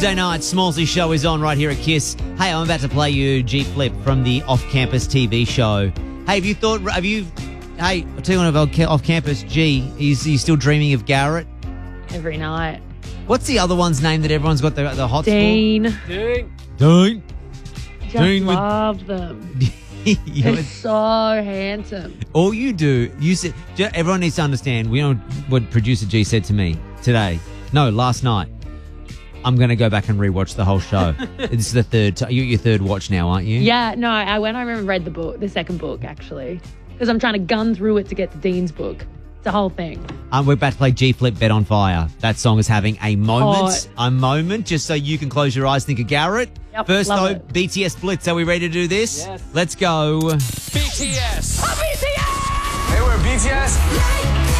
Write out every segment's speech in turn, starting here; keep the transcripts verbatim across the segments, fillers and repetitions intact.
Tuesday night, Smallsy Show is on right here at Kiss. Hey, I'm about to play you G Flip from the Off Campus T V show. Hey, have you thought, have you, hey, I'll tell you one about Off Campus, G, is he still dreaming of Garrett? Every night. What's the other one's name that everyone's got the, the hot Dean. for? Dean. Dean. Just Dean with- love them. You They're know, so handsome. all you do, you said, everyone needs to understand, we know what producer G said to me today. No, last night. I'm going to go back and rewatch the whole show. This is the third time. You're your third watch now, aren't you? Yeah, no, I went home and read the book, the second book, actually. Because I'm trying to gun through it to get to Dean's book. It's a whole thing. Um, we're about to play G Flip Bet on Fire. That song is having a moment, Oh. a moment, just so you can close your eyes, think of Garrett. Yep, First, love though, it. B T S Blitz. Are we ready to do this? Yes. Let's go. B T S. Oh, B T S! Hey, we're B T S.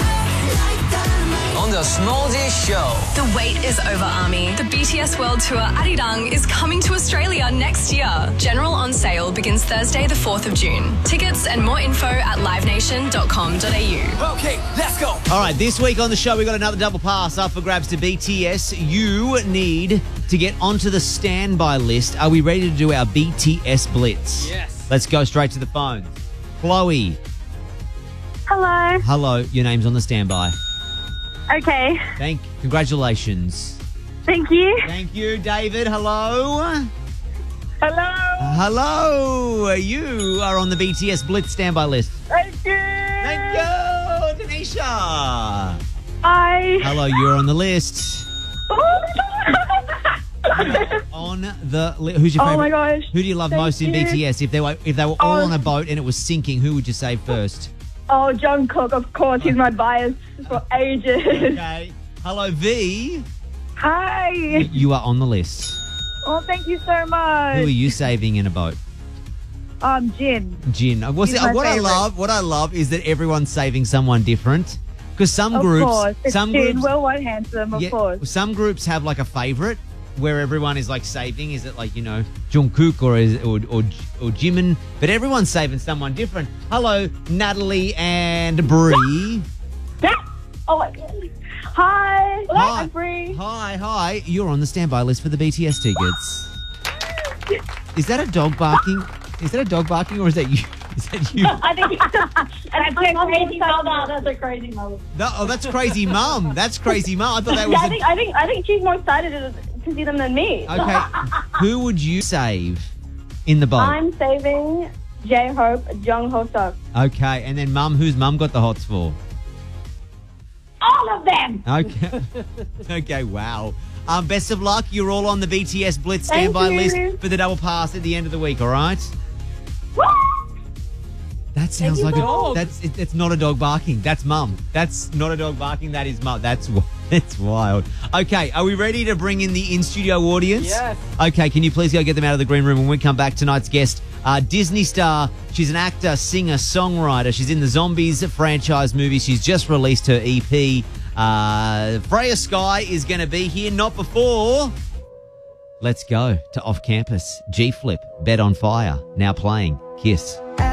On the Smallsy Show. The wait is over, Army. The B T S World Tour Arirang is coming to Australia next year. General on sale begins Thursday, the fourth of June. Tickets and more info at live nation dot com dot a u. Okay, let's go. All right, this week on the show, we got another double pass up for grabs to B T S. You need to get onto the standby list. Are we ready to do our B T S Blitz? Yes. Let's go straight to the phone. Chloe. Hello. Hello. Your name's on the standby. Okay. Thank. Congratulations. Thank you. Thank you, David. Hello. Hello. Hello. You are on the B T S Blitz standby list. Thank you. Thank you, Tanisha. Hi. Hello, you're on the list. On the li- who's your Oh favorite? my gosh. Who do you love Thank most in you. B T S? If they were if they were all Oh. on a boat and it was sinking, who would you save first? Oh, John Cook, of course. He's my bias for ages. Okay. Hello, V. Hi. You are on the list. Oh, thank you so Who are much. you saving in a boat? Um, Jin. Gin. What's He's it, my what I favourite. love, what I love is that everyone's saving someone different. Because some Of groups, course. It's some Jin, groups, well, one handsome, of yeah, course. some groups have like a favorite where everyone is like saving. Is it like, you know, Jungkook or is or or, or Jimin? But everyone's saving someone different. Hello, Natalie and Bree. Oh, my God. Hi. Hi. I'm Bree. Hi, hi. You're on the standby list for the B T S tickets. Is that a dog barking? Is that a dog barking or is that you? Is that you? I think and I crazy mother. That's a crazy mother. No, oh, that's crazy mum. That's crazy mum. I thought that was. Yeah, I a- think I think I think she's more excited to, to see them than me. Okay, who would you save in the boat? I'm saving J Hope, Jung Ho Suk. Okay, and then mum, who's mum got the hots for? All of them. Okay, okay, wow. Um, best of luck. You're all on the B T S Blitz Thank standby you. list for the double pass at the end of the week. All right. That sounds you like so a much. that's it, it's not a dog barking. That's mum. That's not a dog barking. That is mum. That's wi- that's wild. Okay, are we ready to bring in the in studio audience? Yes. Okay, can you please go get them out of the green room when we come back? Tonight's guest, uh, Disney star. She's an actor, singer, songwriter. She's in the Zombies franchise movie. She's just released her E P. Uh, Freya Sky is going to be here. Not before. Let's go to Off Campus. G Flip, Bet on Fire. Now playing. Kiss.